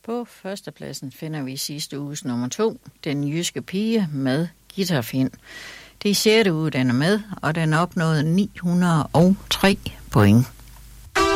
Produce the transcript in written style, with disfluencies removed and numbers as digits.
På førstepladsen finder vi sidste uges nummer 2, Den jyske pige med Guitarfind. Det er 6. uge, den er med, og den opnåede 903 point.